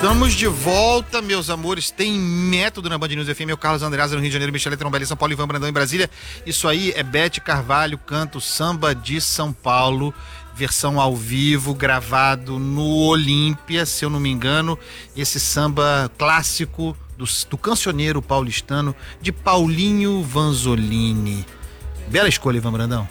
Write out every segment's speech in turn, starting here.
Estamos de volta, meus amores. Tem método na Band News FM. Eu, Carlos Andreasa, no Rio de Janeiro, Michele Trombelli em São Paulo, Ivan Brandão em Brasília. Isso aí é Bete Carvalho, canta o Samba de São Paulo, versão ao vivo, gravado no Olímpia, se eu não me engano. Esse samba clássico do cancioneiro paulistano, de Paulinho Vanzolini. Bela escolha, Ivan Brandão.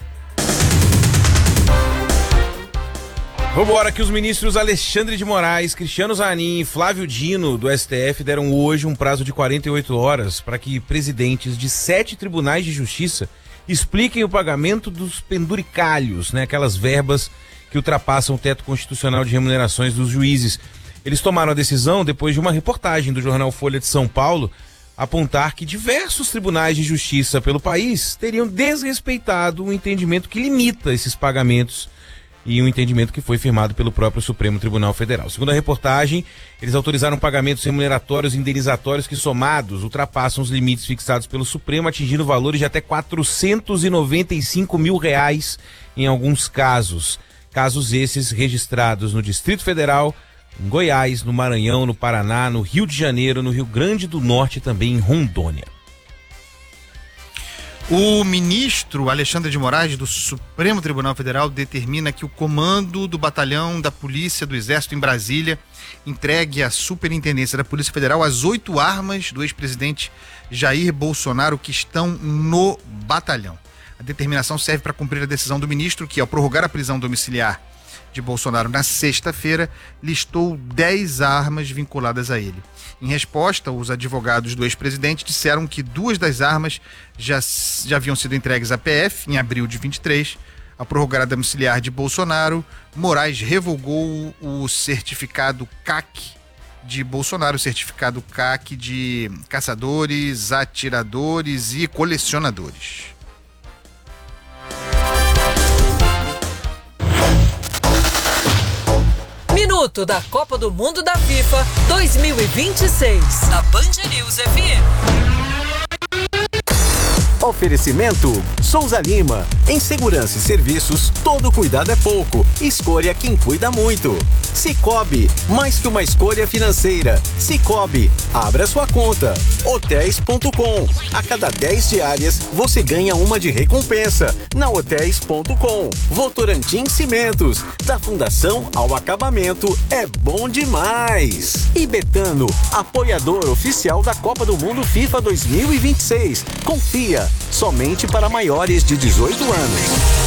Vambora, que os ministros Alexandre de Moraes, Cristiano Zanin e Flávio Dino do STF deram hoje um prazo de 48 horas para que presidentes de 7 tribunais de justiça expliquem o pagamento dos penduricalhos, né, aquelas verbas que ultrapassam o teto constitucional de remunerações dos juízes. Eles tomaram a decisão depois de uma reportagem do jornal Folha de São Paulo apontar que diversos tribunais de justiça pelo país teriam desrespeitado o entendimento que limita esses pagamentos e um entendimento que foi firmado pelo próprio Supremo Tribunal Federal. Segundo a reportagem, eles autorizaram pagamentos remuneratórios e indenizatórios que, somados, ultrapassam os limites fixados pelo Supremo, atingindo valores de até R$495 mil em alguns casos. Casos esses registrados no Distrito Federal, em Goiás, no Maranhão, no Paraná, no Rio de Janeiro, no Rio Grande do Norte e também em Rondônia. O ministro Alexandre de Moraes, do Supremo Tribunal Federal, determina que o comando do batalhão da Polícia do Exército em Brasília entregue à Superintendência da Polícia Federal as 8 armas do ex-presidente Jair Bolsonaro que estão no batalhão. A determinação serve para cumprir a decisão do ministro que, ao prorrogar a prisão domiciliar de Bolsonaro na sexta-feira, listou 10 armas vinculadas a ele. Em resposta, os advogados do ex-presidente disseram que 2 das armas já haviam sido entregues à PF em abril de 23. Ao prorrogar a domiciliar de Bolsonaro, Moraes revogou o certificado CAC de Bolsonaro, o certificado CAC de caçadores, atiradores e colecionadores. Minuto da Copa do Mundo da FIFA 2026, da Band News FM. Oferecimento Souza Lima. Em segurança e serviços, todo cuidado é pouco. Escolha quem cuida muito. Sicoob, mais que uma escolha financeira. Sicoob, abra sua conta. Hotéis.com. A cada 10 diárias, você ganha uma de recompensa. Na Hotéis.com. Votorantim Cimentos. Da fundação ao acabamento, é bom demais. E Betano, apoiador oficial da Copa do Mundo FIFA 2026. Confia. Somente para maiores de 18 anos.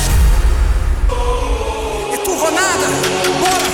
Eturronada! Bora!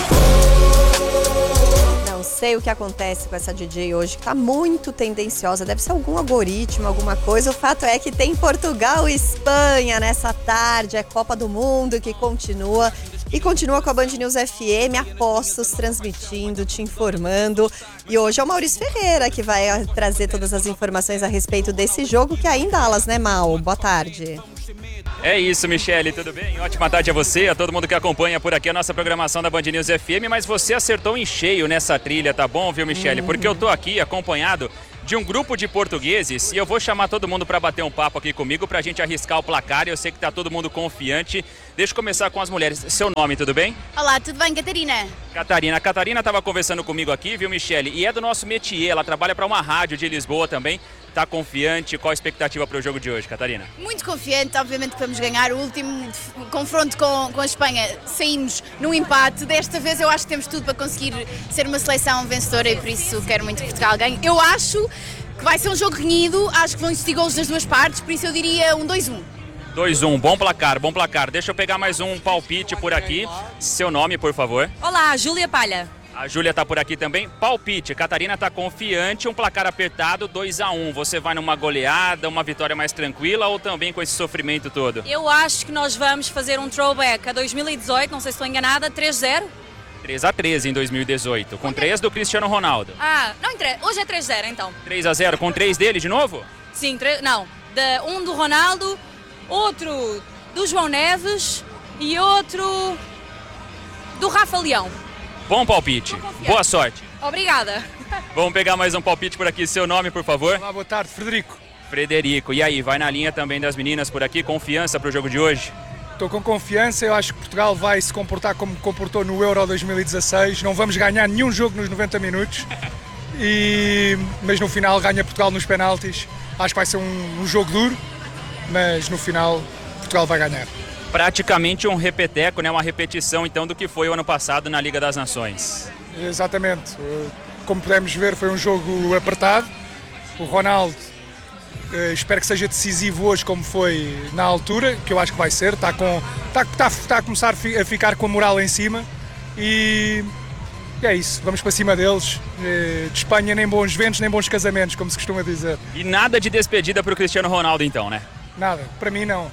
Não sei o que acontece com essa DJ hoje, que tá muito tendenciosa. Deve ser algum algoritmo, alguma coisa. O fato é que tem Portugal e Espanha nessa tarde. É Copa do Mundo que continua. E continua com a Band News FM, apostos, transmitindo, te informando. E hoje é o Maurício Ferreira que vai trazer todas as informações a respeito desse jogo que ainda alas, né, Mal? Boa tarde. É isso, Michele, tudo bem? Ótima tarde a você, a todo mundo que acompanha por aqui a nossa programação da Band News FM, mas você acertou em cheio nessa trilha, tá bom, viu, Michele? Porque eu tô aqui acompanhado de um grupo de portugueses e eu vou chamar todo mundo para bater um papo aqui comigo pra gente arriscar o placar. Eu sei que tá todo mundo confiante. Deixa eu começar com as mulheres. Seu nome, tudo bem? Olá, tudo bem, Catarina? Catarina. A Catarina tava conversando comigo aqui, viu, Michele? E é do nosso métier, ela trabalha para uma rádio de Lisboa também. Tá confiante? Qual a expectativa para o jogo de hoje, Catarina? Muito confiante, obviamente que vamos ganhar. O último confronto com a Espanha saímos num empate. Desta vez eu acho que temos tudo para conseguir ser uma seleção vencedora e por isso quero muito que Portugal ganhe. Eu acho que vai ser um jogo renhido, acho que vão existir golos das duas partes, por isso eu diria um 2-1. 2-1, bom placar, bom placar. Deixa eu pegar mais um palpite por aqui. Seu nome, por favor. Olá, Júlia Palha. A Júlia está por aqui também. Palpite, Catarina está confiante, um placar apertado, 2-1. Você vai numa goleada, uma vitória mais tranquila ou também com esse sofrimento todo? Eu acho que nós vamos fazer um throwback a 2018, não sei se estou enganada, 3-0. 3-3 em 2018, com 3 do Cristiano Ronaldo. Ah, não interessa, hoje é 3-0 então. 3-0, com 3 dele de novo? Sim, um do Ronaldo, outro do João Neves e outro do Rafa Leão. Bom palpite. Boa sorte. Obrigada. Vamos pegar mais um palpite por aqui. Seu nome, por favor? Olá, boa tarde, Frederico. Frederico. E aí, vai na linha também das meninas por aqui? Confiança para o jogo de hoje? Estou com confiança, eu acho que Portugal vai se comportar como comportou no Euro 2016. Não vamos ganhar nenhum jogo nos 90 minutos, mas no final ganha Portugal nos penaltis. Acho que vai ser um jogo duro, mas no final Portugal vai ganhar. Praticamente um repeteco, né? Uma repetição então do que foi o ano passado na Liga das Nações. Exatamente. Como pudemos ver, foi um jogo apertado. O Ronaldo, espero que seja decisivo hoje como foi na altura, que eu acho que vai ser. Está a começar a ficar com a moral em cima e é isso. Vamos para cima deles. De Espanha nem bons ventos, nem bons casamentos, como se costuma dizer. E nada de despedida para o Cristiano Ronaldo então, né? Nada, para mim não.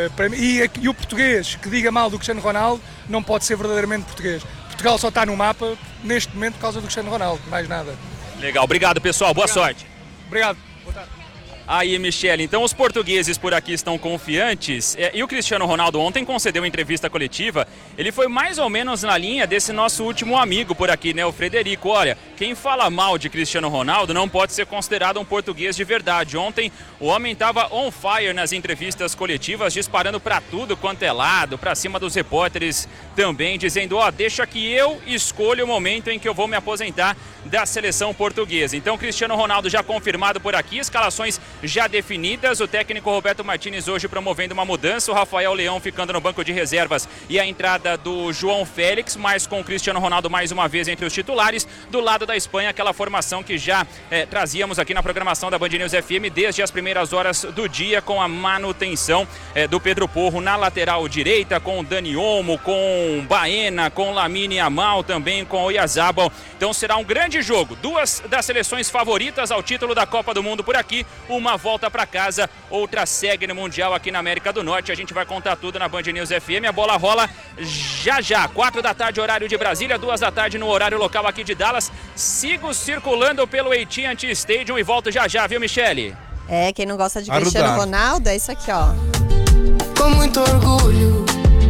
E o português que diga mal do Cristiano Ronaldo não pode ser verdadeiramente português. Portugal só está no mapa neste momento por causa do Cristiano Ronaldo, mais nada. Legal, obrigado pessoal, boa sorte. Obrigado. Boa tarde. Aí, Michele, então os portugueses por aqui estão confiantes. E o Cristiano Ronaldo ontem concedeu entrevista coletiva. Ele foi mais ou menos na linha desse nosso último amigo por aqui, né? O Frederico. Olha, quem fala mal de Cristiano Ronaldo não pode ser considerado um português de verdade. Ontem o homem estava on fire nas entrevistas coletivas, disparando para tudo quanto é lado, para cima dos repórteres também, dizendo, deixa que eu escolho o momento em que eu vou me aposentar da seleção portuguesa. Então, Cristiano Ronaldo já confirmado por aqui, escalações já definidas, o técnico Roberto Martínez hoje promovendo uma mudança, o Rafael Leão ficando no banco de reservas e a entrada do João Félix, mas com o Cristiano Ronaldo mais uma vez entre os titulares. Do lado da Espanha, aquela formação que já trazíamos aqui na programação da Band News FM desde as primeiras horas do dia, com a manutenção do Pedro Porro na lateral direita, com o Dani Olmo, com Baena, com Lamine Yamal, também com o Oyarzabal. Então será um grande jogo, duas das seleções favoritas ao título da Copa do Mundo por aqui, uma volta para casa, outra segue no Mundial aqui na América do Norte. A gente vai contar tudo na Band News FM. A bola rola já, 4 da tarde horário de Brasília, 2 da tarde no horário local aqui de Dallas. Sigo circulando pelo AT&T Stadium e volto já, viu, Michele? Quem não gosta de Cristiano Ronaldo é isso aqui, ó. Com muito orgulho,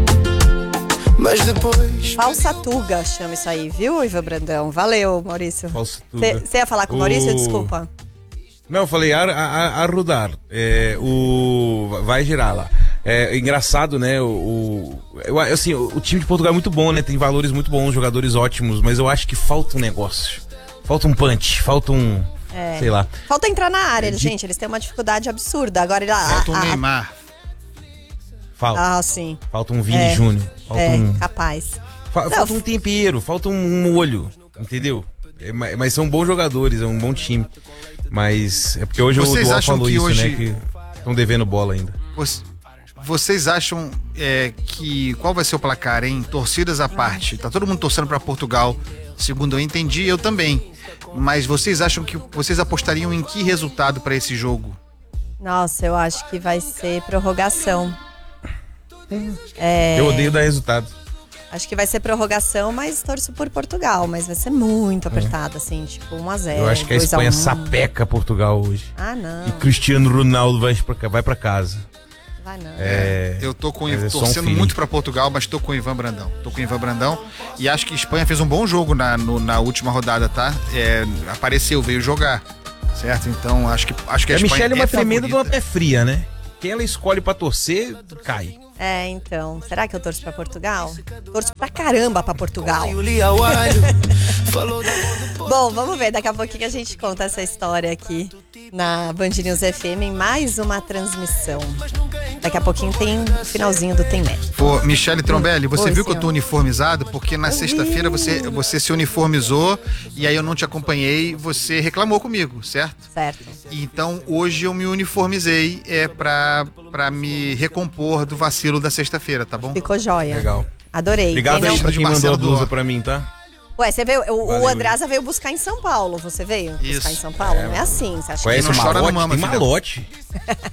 mas depois... Falsa Tuga chama isso aí, viu, Ivan Brandão? Valeu, Maurício. Falsa Tuga. Você ia falar com o Maurício? Desculpa. Não, eu falei arrudar. Vai girar lá. Engraçado, né? Assim, o time de Portugal é muito bom, né? Tem valores muito bons, jogadores ótimos, mas eu acho que falta um negócio. Falta um punch, falta um... sei lá. Falta entrar na área, gente. Eles têm uma dificuldade absurda. Agora falta um Neymar. Falta. Sim. Falta um Vini Júnior. Capaz. Falta um tempero, falta um molho, entendeu? Mas são bons jogadores, é um bom time. Mas é porque hoje o Dual falou isso, hoje... né? Que estão devendo bola ainda. Vocês acham que... Qual vai ser o placar, hein? Torcidas à parte. Tá todo mundo torcendo pra Portugal. Segundo eu entendi, eu também. Mas vocês acham que... Vocês apostariam em que resultado pra esse jogo? Nossa, eu acho que vai ser prorrogação. Eu odeio dar resultado. Acho que vai ser prorrogação, mas torço por Portugal. Mas vai ser muito apertado, assim, tipo 1-0. Eu acho que a Espanha sapeca Portugal hoje. Não. E Cristiano Ronaldo vai pra casa. Vai não. Eu tô torcendo muito pra Portugal, mas tô com o Ivan Brandão. E acho que a Espanha fez um bom jogo na última rodada, tá? Veio jogar. Certo? Então acho que a Espanha Michele é uma tremenda de uma favorita. pé fria, né? Quem ela escolhe pra torcer, cai. Então. Será que eu torço pra Portugal? Torço pra caramba pra Portugal. Bom, vamos ver. Daqui a pouquinho a gente conta essa história aqui na Band News FM em mais uma transmissão. Daqui a pouquinho tem o finalzinho do Tem Médico. Michele Trombelli, você viu que eu tô senhor. uniformizado? Porque na sexta-feira você se uniformizou e aí eu não te acompanhei, você reclamou comigo, certo? Certo. Então hoje eu me uniformizei pra me recompor do vacilo da sexta-feira, tá bom? Ficou joia. Legal. Adorei. Obrigado aí pra quem mandou a blusa pra mim, tá? Ué, você veio, o Valeu. Andresa veio buscar em São Paulo, você veio buscar em São Paulo? Não é assim, você acha Conhece que o não chora malote? no mama, Tem filha. malote.